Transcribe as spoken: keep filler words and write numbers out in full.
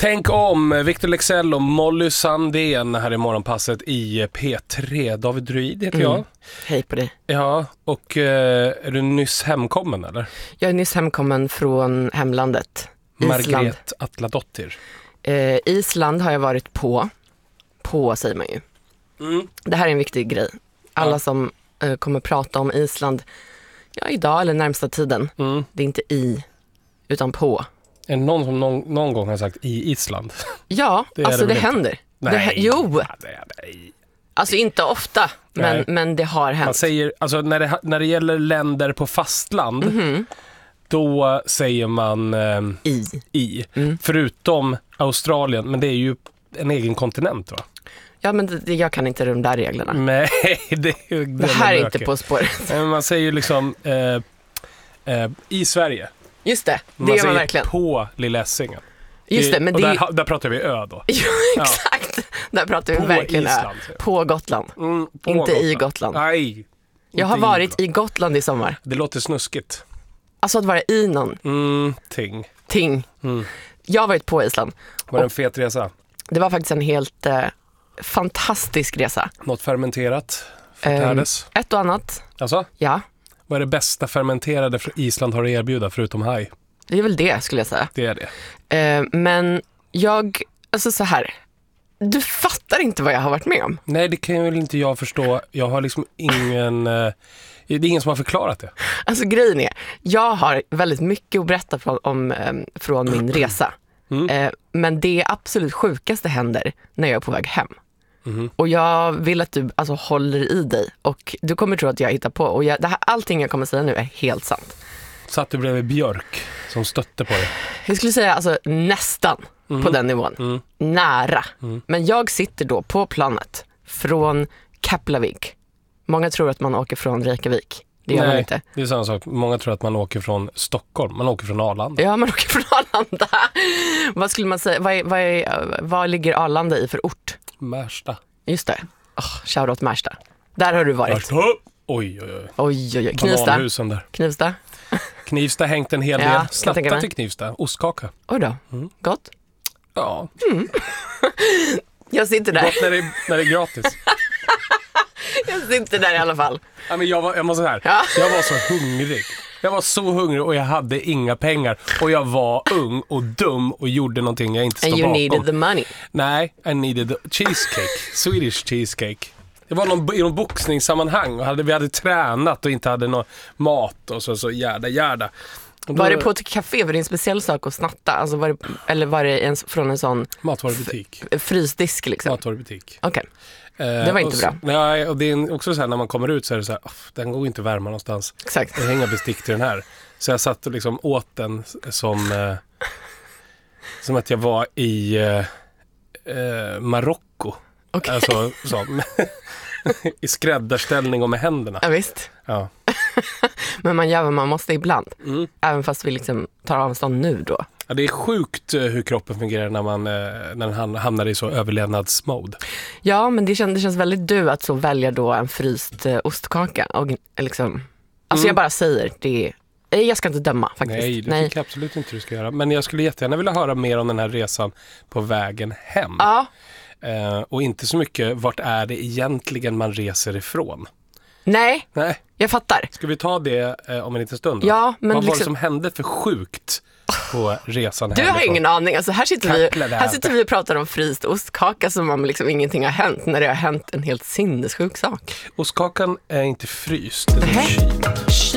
Tänk om Victor Leksell och Molly Sandén här i morgonpasset i P tre. David Druid heter mm. jag. Hej på dig. Ja, och eh, är du nyss hemkommen eller? Jag är nyss hemkommen från hemlandet. Margret Atladottir. Eh, Island har jag varit på. På säger man ju. Mm. Det här är en viktig grej. Alla ja. som eh, kommer prata om Island ja, idag eller närmsta tiden. Mm. Det är inte i, utan på. Är det någon som någon, någon gång har sagt i Island? Ja, det alltså det, det händer. Nej. Det, jo. Nej, nej. Alltså inte ofta, men, men det har hänt. Man säger, alltså när det, när det gäller länder på fastland, mm-hmm. då säger man eh, i. i. Mm. Förutom Australien, men det är ju en egen kontinent va? Ja, men det, jag kan inte de där reglerna. Nej, det, det, det här är inte På spåret. Man säger ju liksom eh, eh, i Sverige. Just det, det man gör man verkligen. På Lilla Essingen. Just det, men och det... där, där pratar vi ö då. Ja, exakt. Ja. Där pratar vi på verkligen Island, ö. På Gotland. Mm, på inte Gotland. i Gotland. Nej. Jag har varit i Gotland i sommar. Det låter snuskigt. Alltså att vara i någon. Mm, ting. Ting. Mm. Jag har varit på Island. Var det en fet resa? Det var faktiskt en helt eh, fantastisk resa. Något fermenterat? Förtärdes? Um, ett och annat. Alltså? Ja. Vad är det bästa fermenterade Island har att erbjuda förutom haj? Det är väl det skulle jag säga. Det är det. Uh, men jag, alltså så här, du fattar inte vad jag har varit med om. Nej, det kan väl inte jag förstå. Jag har liksom ingen, uh, det är ingen som har förklarat det. Alltså grejen är, jag har väldigt mycket att berätta från, om, um, från min resa. Mm. Uh, men det absolut sjukaste händer när jag är på väg hem. Mm. Och jag vill att du alltså håller i dig. Och du kommer tro att jag hittar på. Och jag, det här, allting jag kommer säga nu är helt sant. Satt du bredvid Björk som stötte på det? Jag skulle säga alltså nästan mm. på den nivån. Mm. Nära. Mm. Men jag sitter då på planet från Keflavik. Många tror att man åker från Reykjavik. Det gör Nej, man inte. Det är samma sak. Många tror att man åker från Stockholm. Man åker från Arlanda. Ja, man åker från Arlanda. Vad skulle man säga? Vad, är, vad, är, vad ligger Arlanda i för ort? Märsta. Just det. Oh, shoutout Märsta. Där har du varit. Märsta. Oj, oj, oj. Oj, oj, oj. Knivsta. Där. Knivsta. Knivsta hängt en hel del. Ja, Snatta till Knivsta. Ostkaka. Oj då. Mm. Gott? Ja. Mm. Jag sitter där. Gott när det, när det är gratis. Jag sitter där i alla fall. Ja, men jag, var, jag måste säga här. Ja. Jag var så hungrig. Jag var så hungrig och jag hade inga pengar. Och jag var ung och dum och gjorde någonting jag inte stod bakom. And you needed the money. Nej, I needed the cheesecake. Swedish cheesecake. Det var någon, i någon boxningssammanhang och hade, vi hade tränat och inte hade någon mat och så, så jävla jävla. Då, var det på ett café? Var det en speciell sak att snatta? Alltså var det, eller var det en, från en sån matvarubutik? F- frysdisk liksom? Matvarubutik. Okej. Okay. Det var inte så, bra. Nej, och det är också så här när man kommer ut så är det så här, den går inte att värma någonstans. Exakt. Det hänger bestick till den här. Så jag satt och liksom åt den som eh, som att jag var i eh, eh, Marocko. Okay. Alltså så, i skräddarställning och med händerna. Ja, visst. Ja. Men man gör vad man måste ibland. Mm. Även fast vi liksom tar avstånd nu då. Ja, det är sjukt hur kroppen fungerar när man när den hamnar i så överlevnadsmode. Ja, men det känns, det känns väldigt du att så välja då en fryst eh, ostkaka. Och, liksom, alltså mm. jag bara säger, det är, jag ska inte döma faktiskt. Nej, det Nej. tycker jag absolut inte du ska göra. Men jag skulle jättegärna vilja höra mer om den här resan på vägen hem. Ja. Eh, och inte så mycket, vart är det egentligen man reser ifrån? Nej, Nej. Jag fattar. Ska vi ta det eh, om en liten stund då? Ja, men vad liksom... var det som hände för sjukt på resan du hemifrån? har ingen aning. Alltså, här, sitter vi, här sitter vi och pratar om fryst ostkaka som om liksom ingenting har hänt när det har hänt en helt sinnessjuk sak. Ostkakan är inte fryst, den är kyld.